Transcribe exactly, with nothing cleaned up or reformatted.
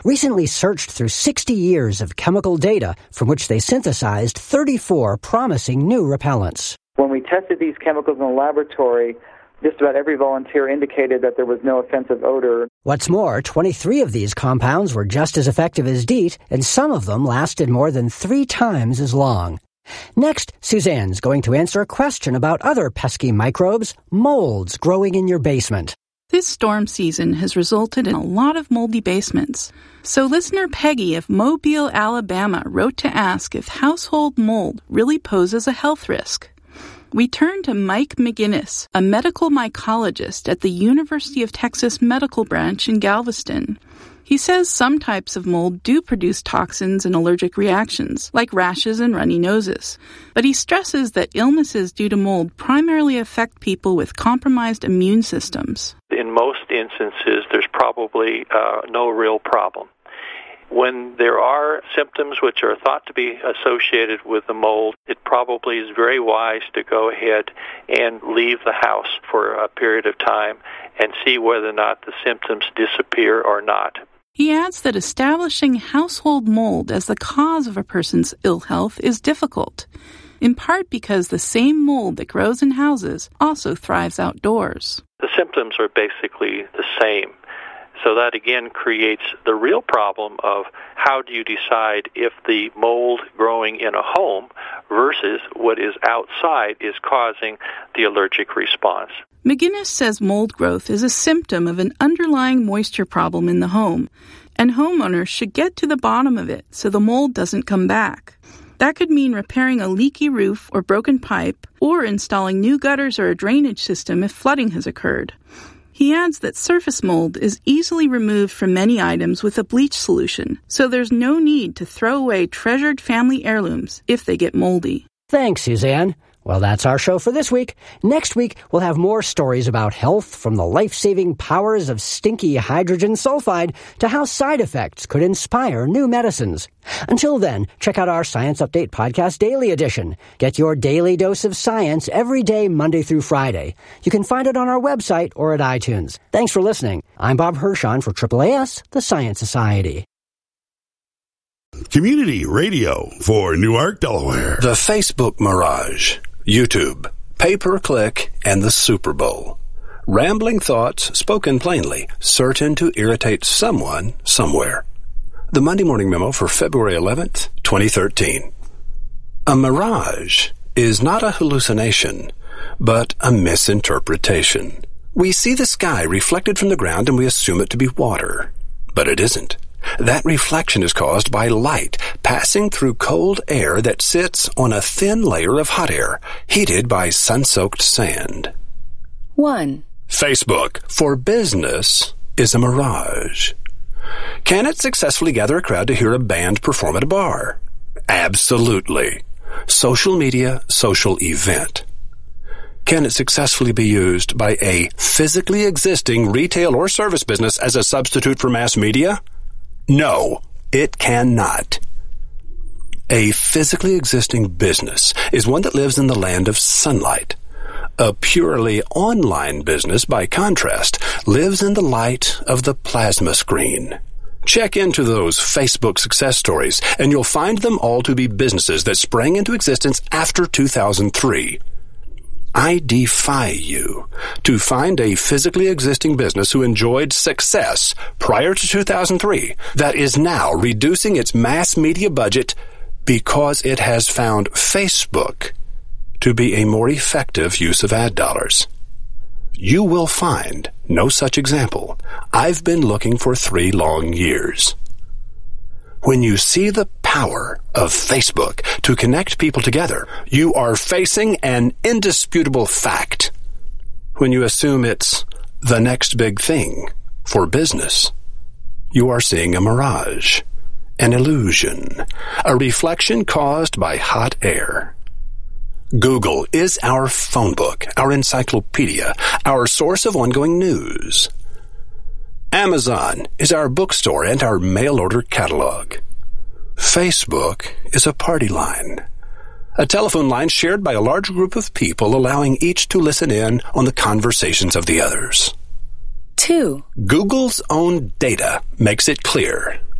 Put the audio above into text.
recently searched through sixty years of chemical data from which they synthesized thirty-four promising new repellents. When we tested these chemicals in the laboratory, just about every volunteer indicated that there was no offensive odor. What's more, twenty-three of these compounds were just as effective as DEET, and some of them lasted more than three times as long. Next, Suzanne's going to answer a question about other pesky microbes, molds growing in your basement. This storm season has resulted in a lot of moldy basements. So listener Peggy of Mobile, Alabama wrote to ask if household mold really poses a health risk. We turn to Mike McGinnis, a medical mycologist at the University of Texas Medical Branch in Galveston. He says some types of mold do produce toxins and allergic reactions, like rashes and runny noses. But he stresses that illnesses due to mold primarily affect people with compromised immune systems. In most instances, there's probably uh, no real problem. When there are symptoms which are thought to be associated with the mold, it probably is very wise to go ahead and leave the house for a period of time and see whether or not the symptoms disappear or not. He adds that establishing household mold as the cause of a person's ill health is difficult, in part because the same mold that grows in houses also thrives outdoors. The symptoms are basically the same. So that again creates the real problem of how do you decide if the mold growing in a home versus what is outside is causing the allergic response. McGinnis says mold growth is a symptom of an underlying moisture problem in the home, and homeowners should get to the bottom of it so the mold doesn't come back. That could mean repairing a leaky roof or broken pipe, or installing new gutters or a drainage system if flooding has occurred. He adds that surface mold is easily removed from many items with a bleach solution, so there's no need to throw away treasured family heirlooms if they get moldy. Thanks, Suzanne. Well, that's our show for this week. Next week, we'll have more stories about health, from the life-saving powers of stinky hydrogen sulfide to how side effects could inspire new medicines. Until then, check out our Science Update Podcast Daily Edition. Get your daily dose of science every day, Monday through Friday. You can find it on our website or at iTunes. Thanks for listening. I'm Bob Hirschon for Triple A S, the Science Society. Community radio for Newark, Delaware. The Facebook Mirage, YouTube, pay-per-click, and the Super Bowl. Rambling thoughts spoken plainly, certain to irritate someone somewhere. The Monday Morning Memo for February eleventh, twenty thirteen. A mirage is not a hallucination, but a misinterpretation. We see the sky reflected from the ground and we assume it to be water, but it isn't. That reflection is caused by light passing through cold air that sits on a thin layer of hot air, heated by sun-soaked sand. One. Facebook for business is a mirage. Can it successfully gather a crowd to hear a band perform at a bar? Absolutely. Social media, social event. Can it successfully be used by a physically existing retail or service business as a substitute for mass media? No, it cannot. A physically existing business is one that lives in the land of sunlight. A purely online business, by contrast, lives in the light of the plasma screen. Check into those Facebook success stories, and you'll find them all to be businesses that sprang into existence after two thousand three. I defy you to find a physically existing business who enjoyed success prior to two thousand three that is now reducing its mass media budget because it has found Facebook to be a more effective use of ad dollars. You will find no such example. I've been looking for three long years. When you see the power of Facebook to connect people together, you are facing an indisputable fact. When you assume it's the next big thing for business, you are seeing a mirage, an illusion, a reflection caused by hot air. Google is our phone book, our encyclopedia, our source of ongoing news. Amazon is our bookstore and our mail-order catalog. Facebook is a party line, a telephone line shared by a large group of people, allowing each to listen in on the conversations of the others. two. Google's own data makes it clear.